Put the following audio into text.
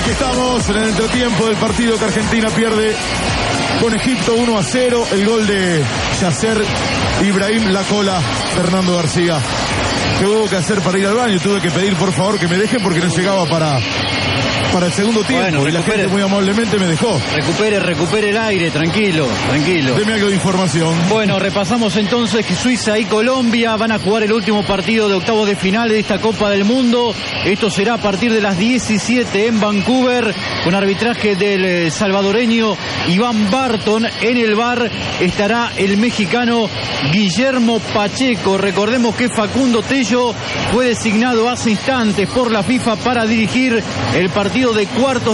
Aquí estamos en el entretiempo del partido que Argentina pierde con Egipto 1-0. El gol de Yasser Ibrahim Lacola, Fernando García. ¿Qué hubo que hacer para ir al baño? Tuve que pedir por favor que me dejen porque no llegaba para el segundo tiempo. Bueno, y la gente muy amablemente me dejó. Recupere el aire, tranquilo. Deme algo de información. Bueno, repasamos entonces que Suiza y Colombia van a jugar el último partido de octavos de final de esta Copa del Mundo. Esto será a partir de las 17 en Vancouver, con arbitraje del salvadoreño Iván Barton. En el VAR estará el mexicano Guillermo Pacheco. Recordemos que Facundo Tello fue designado hace instantes por la FIFA para dirigir el partido de cuartos